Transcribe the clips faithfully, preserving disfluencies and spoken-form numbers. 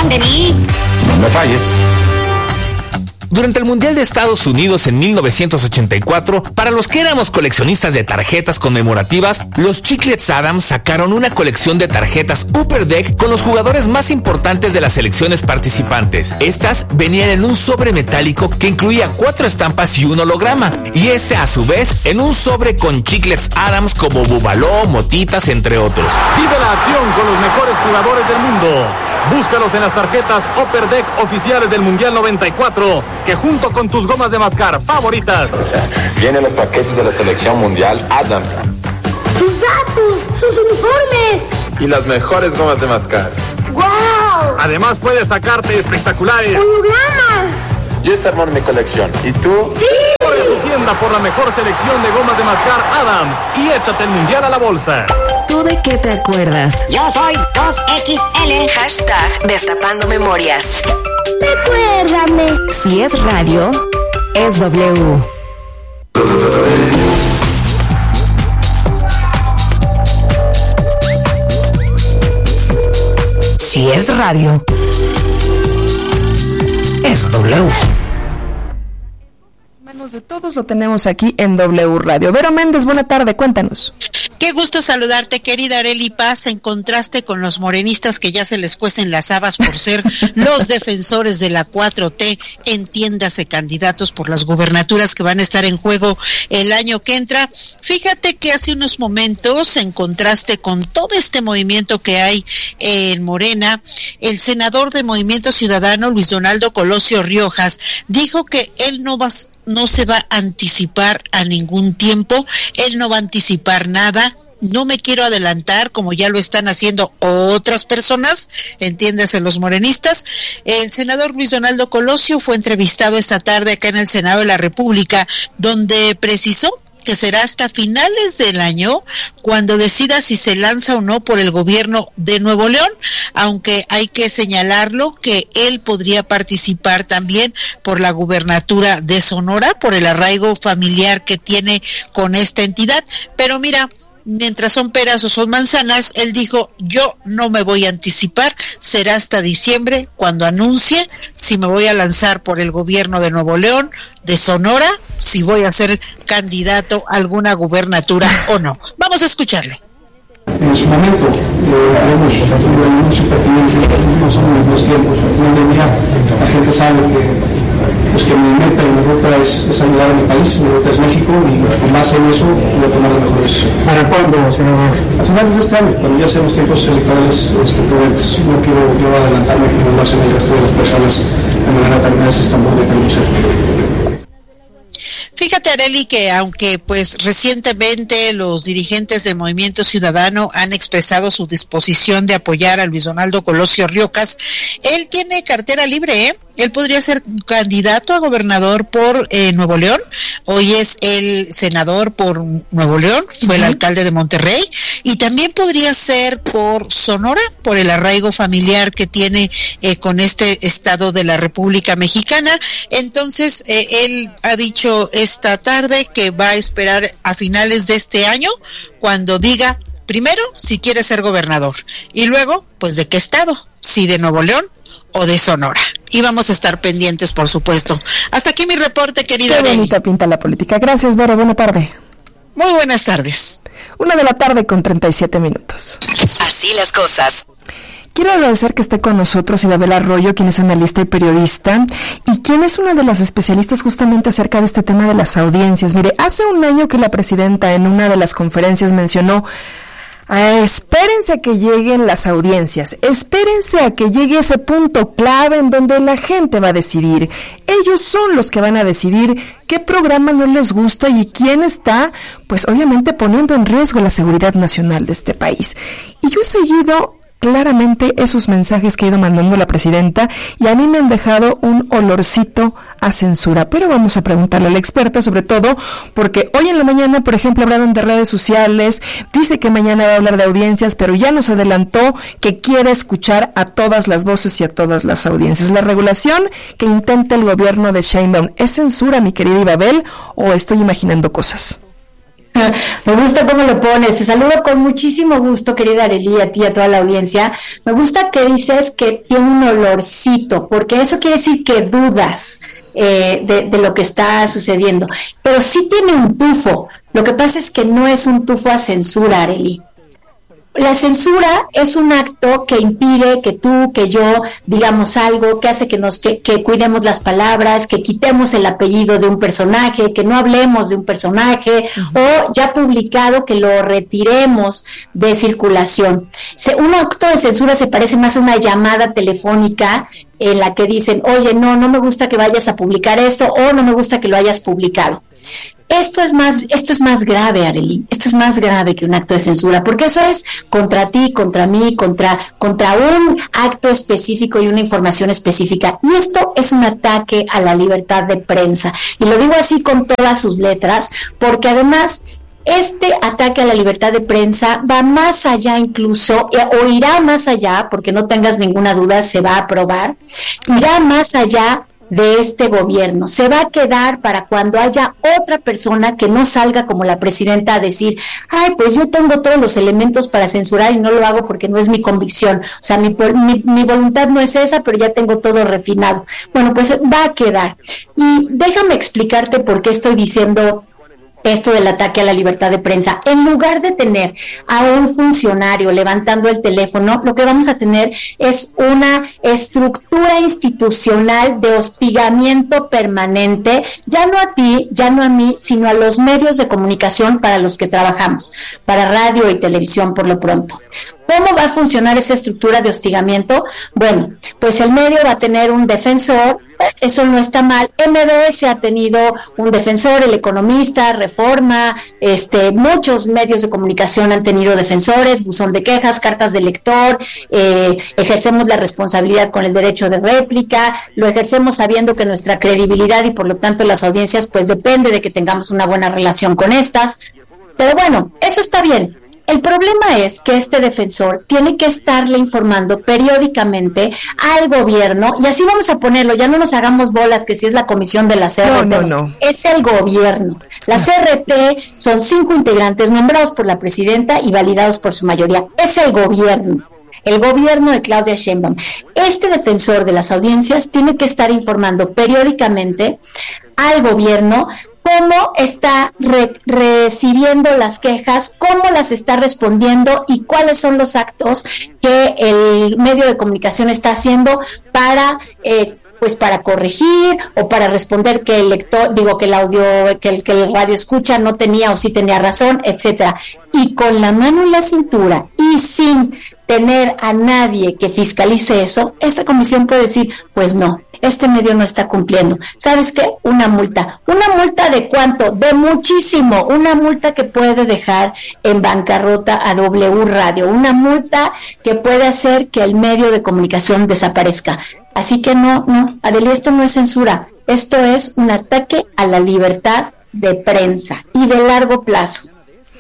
de mí. No me falles. Durante el Mundial de Estados Unidos en mil novecientos ochenta y cuatro, para los que éramos coleccionistas de tarjetas conmemorativas, los Chiclets Adams sacaron una colección de tarjetas Upper Deck con los jugadores más importantes de las selecciones participantes. Estas venían en un sobre metálico que incluía cuatro estampas y un holograma, y este a su vez en un sobre con Chiclets Adams como Bubaló, Motitas, entre otros. Vive la acción con los mejores jugadores del mundo. Búscalos en las tarjetas Upper Deck oficiales del Mundial noventa y cuatro, que junto con tus gomas de mascar favoritas Vienen los paquetes de la selección mundial Adams. Sus datos, sus uniformes. Y las mejores gomas de mascar. ¡Wow! Además puedes sacarte espectaculares ¡Hologramas! Yo esta armó mi colección. ¿Y tú? ¡Sí! Corre a tu tienda por la mejor selección de gomas de mascar Adams y échate el Mundial a la bolsa. ¿Tú de qué te acuerdas? Yo soy dos equis ele. Hashtag Destapando Memorias. Recuérdame. Si es radio, es W. Si es radio, es W. Menos de todos lo tenemos aquí en W Radio. Vero Méndez, buena tarde, cuéntanos. Qué gusto saludarte, querida Arely Paz, en contraste con los morenistas que ya se les cuecen las habas por ser los defensores de la cuatro T, entiéndase, candidatos por las gubernaturas que van a estar en juego el año que entra. Fíjate que hace unos momentos, en contraste con todo este movimiento que hay en Morena, el senador de Movimiento Ciudadano, Luis Donaldo Colosio Riojas, dijo que él no va no se va a anticipar a ningún tiempo, él no va a anticipar nada. No me quiero adelantar como ya lo están haciendo otras personas, entiéndase, los morenistas. El senador Luis Donaldo Colosio fue entrevistado esta tarde acá en el Senado de la República, donde precisó que será hasta finales del año cuando decida si se lanza o no por el gobierno de Nuevo León, aunque hay que señalarlo que él podría participar también por la gubernatura de Sonora, por el arraigo familiar que tiene con esta entidad. Pero mira, mientras son peras o son manzanas, él dijo, yo no me voy a anticipar, será hasta diciembre cuando anuncie si me voy a lanzar por el gobierno de Nuevo León, de Sonora, si voy a ser candidato a alguna gubernatura o no. Vamos a escucharle. En su momento eh, haremos un anuncio pertinente, no son los dos tiempos, al final del día la gente sabe que pues que mi meta y mi ruta es, es ayudar a mi país, mi ruta es México, y con base en eso voy a tomar la mejor decisión. ¿Para cuándo, senador? A finales de este año, cuando ya sean los tiempos electorales este, prudentes. No quiero yo adelantarme que no lo hacen el resto de las personas de manera tan es tan bonita como ser. Fíjate, Arely, que aunque pues recientemente los dirigentes del Movimiento Ciudadano han expresado su disposición de apoyar a Luis Donaldo Colosio Riojas, él tiene cartera libre, ¿eh? Él podría ser candidato a gobernador por eh, Nuevo León. Hoy es el senador por Nuevo León, fue uh-huh. el alcalde de Monterrey, y también podría ser por Sonora, por el arraigo familiar que tiene eh, con este estado de la República Mexicana. Entonces, eh, él ha dicho esta tarde que va a esperar a finales de este año cuando diga, primero, si quiere ser gobernador, y luego, pues, de qué estado, si de Nuevo León o de Sonora. Y vamos a estar pendientes, por supuesto. Hasta aquí mi reporte, querida. Qué bonita pinta la política. Gracias, Vero. Buena tarde. Muy buenas tardes. Una de la tarde con treinta y siete minutos. Así las cosas. Quiero agradecer que esté con nosotros Ibabel Arroyo, quien es analista y periodista, y quien es una de las especialistas justamente acerca de este tema de las audiencias. Mire, hace un año que la presidenta en una de las conferencias mencionó: Ah, espérense a que lleguen las audiencias, espérense a que llegue ese punto clave en donde la gente va a decidir. Ellos son los que van a decidir qué programa no les gusta y quién está, pues obviamente poniendo en riesgo la seguridad nacional de este país. Y yo he seguido claramente esos mensajes que ha ido mandando la presidenta y a mí me han dejado un olorcito a censura, pero vamos a preguntarle a la experta, sobre todo porque hoy en la mañana, por ejemplo, hablaban de redes sociales, dice que mañana va a hablar de audiencias, pero ya nos adelantó que quiere escuchar a todas las voces y a todas las audiencias. La regulación que intenta el gobierno de Sheinbaum, ¿es censura, mi querida Ibabel, o estoy imaginando cosas? Me gusta cómo lo pones. Te saludo con muchísimo gusto, querida Arely, a ti y a toda la audiencia. Me gusta que dices que tiene un olorcito, porque eso quiere decir que dudas eh, de, de lo que está sucediendo. Pero sí tiene un tufo. Lo que pasa es que no es un tufo a censura, Arely. La censura es un acto que impide que tú, que yo digamos algo, que hace que nos que, que cuidemos las palabras, que quitemos el apellido de un personaje, que no hablemos de un personaje, uh-huh. o ya publicado que lo retiremos de circulación. Se, un acto de censura se parece más a una llamada telefónica en la que dicen, oye, no, no me gusta que vayas a publicar esto, o no me gusta que lo hayas publicado. Esto es más, esto es más grave, Arely, esto es más grave que un acto de censura, porque eso es contra ti, contra mí, contra, contra un acto específico y una información específica, y esto es un ataque a la libertad de prensa, y lo digo así con todas sus letras, porque además este ataque a la libertad de prensa va más allá incluso, o irá más allá, porque no tengas ninguna duda, se va a aprobar, irá más allá de este gobierno. Se va a quedar para cuando haya otra persona que no salga como la presidenta a decir, ay, pues yo tengo todos los elementos para censurar y no lo hago porque no es mi convicción. O sea, mi, mi, mi voluntad no es esa, pero ya tengo todo refinado. Bueno, pues va a quedar. Y déjame explicarte por qué estoy diciendo esto del ataque a la libertad de prensa. En lugar de tener a un funcionario levantando el teléfono, lo que vamos a tener es una estructura institucional de hostigamiento permanente, ya no a ti, ya no a mí, sino a los medios de comunicación para los que trabajamos, para radio y televisión por lo pronto. ¿Cómo va a funcionar esa estructura de hostigamiento? Bueno, pues el medio va a tener un defensor, eso no está mal. M B S ha tenido un defensor, El Economista, Reforma, este, muchos medios de comunicación han tenido defensores, buzón de quejas, cartas de lector, eh, ejercemos la responsabilidad con el derecho de réplica, lo ejercemos sabiendo que nuestra credibilidad y por lo tanto las audiencias pues depende de que tengamos una buena relación con estas. Pero bueno, eso está bien. El problema es que este defensor tiene que estarle informando periódicamente al gobierno, y así vamos a ponerlo, ya no nos hagamos bolas que si es la comisión de la C R P, no, no, no. es el gobierno. La C R P son cinco integrantes nombrados por la presidenta y validados por su mayoría, es el gobierno. El gobierno de Claudia Sheinbaum. Este defensor de las audiencias tiene que estar informando periódicamente al gobierno cómo está re- recibiendo las quejas, cómo las está respondiendo y cuáles son los actos que el medio de comunicación está haciendo para eh, pues para corregir o para responder que el lector, digo que el audio, que el, que el radio escucha no tenía o sí tenía razón, etcétera. Y con la mano en la cintura y sin tener a nadie que fiscalice eso, esta comisión puede decir, pues no, este medio no está cumpliendo. ¿Sabes qué? Una multa. ¿Una multa de cuánto? De muchísimo. Una multa que puede dejar en bancarrota a W Radio. Una multa que puede hacer que el medio de comunicación desaparezca. Así que no, no, Arely, esto no es censura. Esto es un ataque a la libertad de prensa y de largo plazo.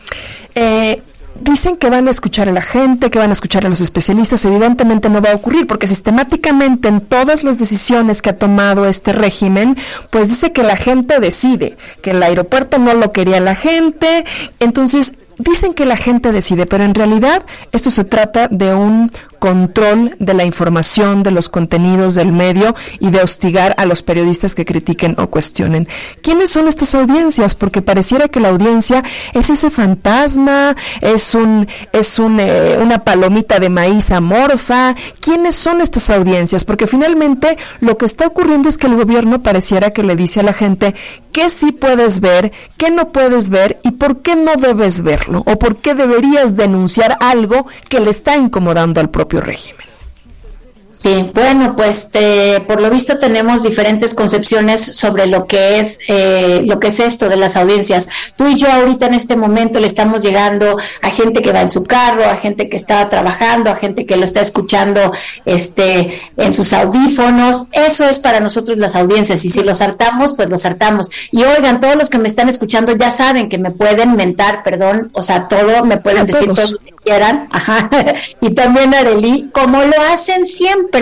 Eh... Dicen que van a escuchar a la gente, que van a escuchar a los especialistas. Evidentemente no va a ocurrir, porque sistemáticamente en todas las decisiones que ha tomado este régimen, pues dice que la gente decide, que el aeropuerto no lo quería la gente. Entonces dicen que la gente decide, pero en realidad esto se trata de un control de la información, de los contenidos del medio y de hostigar a los periodistas que critiquen o cuestionen. ¿Quiénes son estas audiencias? Porque pareciera que la audiencia es ese fantasma, es un es un, eh, una palomita de maíz amorfa. ¿Quiénes son estas audiencias? Porque finalmente lo que está ocurriendo es que el gobierno pareciera que le dice a la gente qué sí puedes ver, qué no puedes ver y por qué no debes verlo, o por qué deberías denunciar algo que le está incomodando al propio régimen. Sí, bueno, pues te, por lo visto tenemos diferentes concepciones sobre lo que es eh, lo que es esto de las audiencias. Tú y yo ahorita en este momento le estamos llegando a gente que va en su carro, a gente que está trabajando, a gente que lo está escuchando este en sus audífonos. Eso es para nosotros las audiencias, y si los hartamos, pues los hartamos. Y oigan, todos los que me están escuchando ya saben que me pueden mentar, perdón, o sea, todo, me pueden decir todo lo que quieran, ajá, y también Arely, como lo hacen siempre.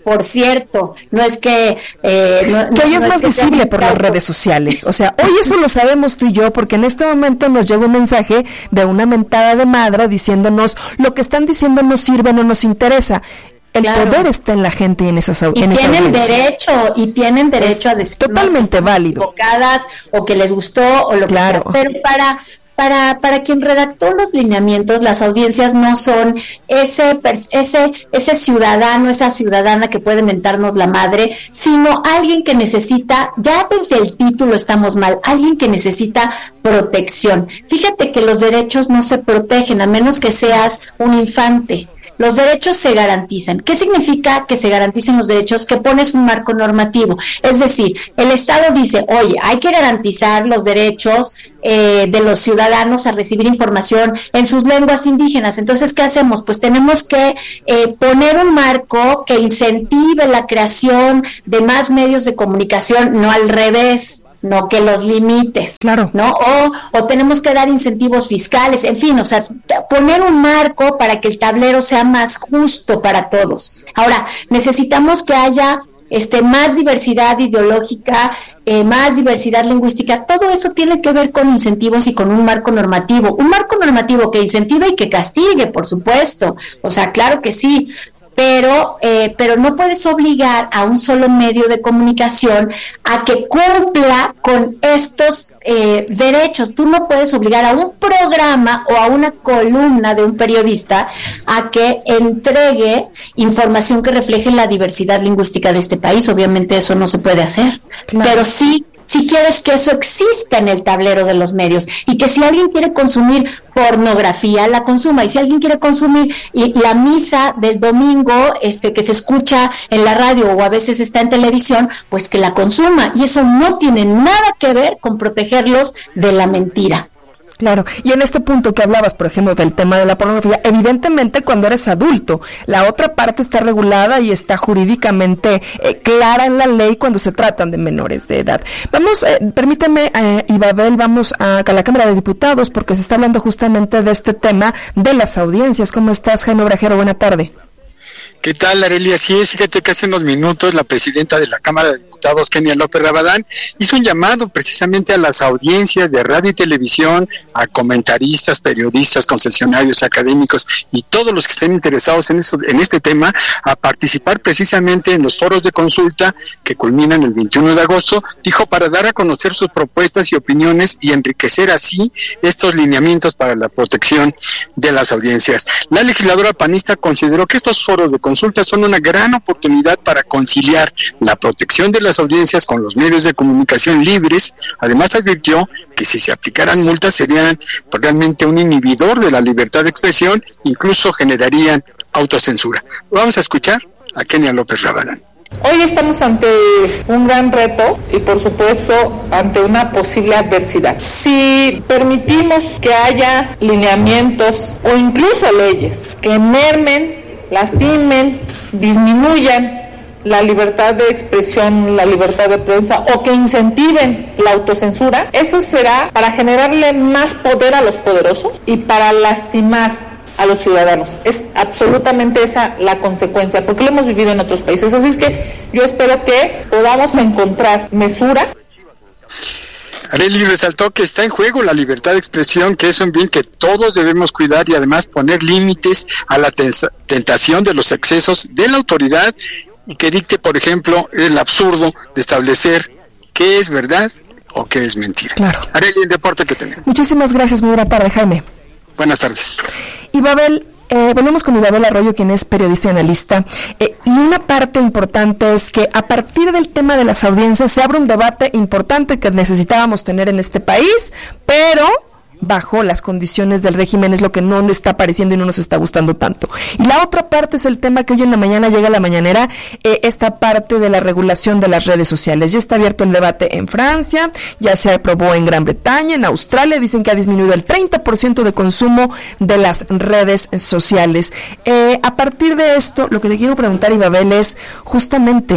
por cierto, no es que... Eh, no, que hoy no es no más es que visible por las redes sociales, o sea, hoy eso lo sabemos tú y yo, porque en este momento nos llega un mensaje de una mentada de madre diciéndonos, lo que están diciendo no sirve, no nos interesa. El claro. poder está en la gente y en esas y en tienen esa derecho y tienen derecho es a decir totalmente válido, equivocadas o que les gustó o lo claro. que sea, pero para Para, para quien redactó los lineamientos, las audiencias no son ese, ese, ese ciudadano, esa ciudadana que puede mentarnos la madre, sino alguien que necesita, ya desde el título estamos mal, alguien que necesita protección. Fíjate que los derechos no se protegen a menos que seas un infante. Los derechos se garantizan. ¿Qué significa que se garanticen los derechos? Que pones un marco normativo. Es decir, el Estado dice, oye, hay que garantizar los derechos eh, de los ciudadanos a recibir información en sus lenguas indígenas. Entonces, ¿qué hacemos? Pues tenemos que eh, poner un marco que incentive la creación de más medios de comunicación, no al revés. No que los limites, claro, ¿no? O, o tenemos que dar incentivos fiscales, en fin, o sea, poner un marco para que el tablero sea más justo para todos. Ahora, necesitamos que haya este más diversidad ideológica, eh, más diversidad lingüística. Todo eso tiene que ver con incentivos y con un marco normativo. Un marco normativo que incentive y que castigue, por supuesto. O sea, claro que sí. Pero, eh, pero no puedes obligar a un solo medio de comunicación a que cumpla con estos eh, derechos. Tú no puedes obligar a un programa o a una columna de un periodista a que entregue información que refleje la diversidad lingüística de este país. Obviamente eso no se puede hacer, claro. Pero sí, si quieres que eso exista en el tablero de los medios y que si alguien quiere consumir pornografía, la consuma, y si alguien quiere consumir y la misa del domingo este que se escucha en la radio o a veces está en televisión, pues que la consuma, y eso no tiene nada que ver con protegerlos de la mentira. Claro, y en este punto que hablabas, por ejemplo, del tema de la pornografía, evidentemente cuando eres adulto, la otra parte está regulada y está jurídicamente eh, clara en la ley cuando se tratan de menores de edad. Vamos, eh, permíteme, eh, Ibabel, vamos a, a la Cámara de Diputados porque se está hablando justamente de este tema de las audiencias. ¿Cómo estás, Jaime Obrajero? Buena tarde. ¿Qué tal, Arely? Así es, fíjate que hace unos minutos la presidenta de la Cámara de Diputados, Kenia López Rabadán, hizo un llamado precisamente a las audiencias de radio y televisión, a comentaristas, periodistas, concesionarios, académicos y todos los que estén interesados en, eso, en este tema, a participar precisamente en los foros de consulta que culminan el veintiuno de agosto, dijo, para dar a conocer sus propuestas y opiniones y enriquecer así estos lineamientos para la protección de las audiencias. La legisladora panista consideró que estos foros de consulta son una gran oportunidad para conciliar la protección de las audiencias con los medios de comunicación libres. Además advirtió que si se aplicaran multas serían realmente un inhibidor de la libertad de expresión, incluso generarían autocensura. Vamos a escuchar a Kenia López Rabadán. Hoy estamos ante un gran reto y por supuesto ante una posible adversidad. Si permitimos que haya lineamientos o incluso leyes que mermen, lastimen, disminuyan la libertad de expresión, la libertad de prensa o que incentiven la autocensura, eso será para generarle más poder a los poderosos y para lastimar a los ciudadanos. Es absolutamente esa la consecuencia, porque lo hemos vivido en otros países. Así es que yo espero que podamos encontrar mesura. Arely resaltó que está en juego la libertad de expresión, que es un bien que todos debemos cuidar y además poner límites a la tentación de los excesos de la autoridad y que dicte, por ejemplo, el absurdo de establecer qué es verdad o qué es mentira. Claro. Arely, el deporte que tenemos. Muchísimas gracias, muy buena tarde, Jaime. Buenas tardes. Ibabel, eh, volvemos con Ibabel Arroyo, quien es periodista y analista, eh, y una parte importante es que a partir del tema de las audiencias se abre un debate importante que necesitábamos tener en este país, pero bajo las condiciones del régimen es lo que no está apareciendo y no nos está gustando tanto. Y la otra parte es el tema que hoy en la mañana llega a la mañanera, eh, esta parte de la regulación de las redes sociales. Ya está abierto el debate en Francia, ya se aprobó en Gran Bretaña, en Australia dicen que ha disminuido el treinta por ciento de consumo de las redes sociales. Eh, a partir de esto, lo que te quiero preguntar, Ibabel, es justamente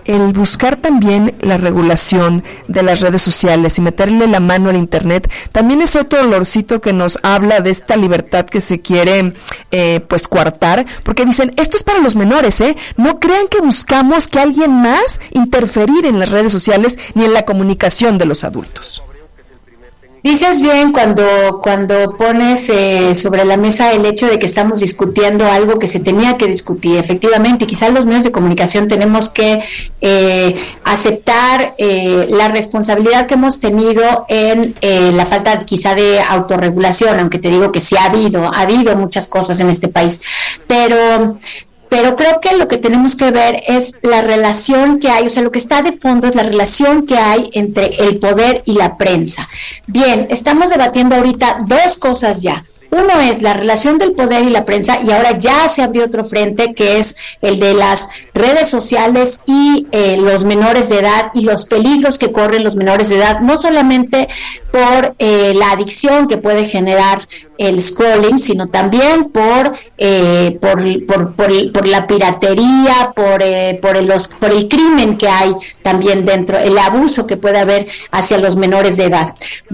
el buscar también la regulación de las redes sociales y meterle la mano al internet también es otro olorcito que nos habla de esta libertad que se quiere eh, pues coartar, porque dicen, esto es para los menores, ¿eh? No crean que buscamos que alguien más interferir en las redes sociales ni en la comunicación de los adultos. Dices bien cuando cuando pones eh, sobre la mesa el hecho de que estamos discutiendo algo que se tenía que discutir. Efectivamente, quizás los medios de comunicación tenemos que eh, aceptar eh, la responsabilidad que hemos tenido en eh, la falta quizá de autorregulación, aunque te digo que sí ha habido, ha habido muchas cosas en este país, pero... Pero creo que lo que tenemos que ver es la relación que hay, o sea, lo que está de fondo es la relación que hay entre el poder y la prensa. Bien, estamos debatiendo ahorita dos cosas ya. Uno es la relación del poder y la prensa, y ahora ya se abrió otro frente que es el de las redes sociales y eh, los menores de edad y los peligros que corren los menores de edad, no solamente por eh, la adicción que puede generar el scrolling, sino también por eh, por, por, por, el, por la piratería, por eh, por, el, los, por el crimen que hay también dentro, el abuso que puede haber hacia los menores de edad.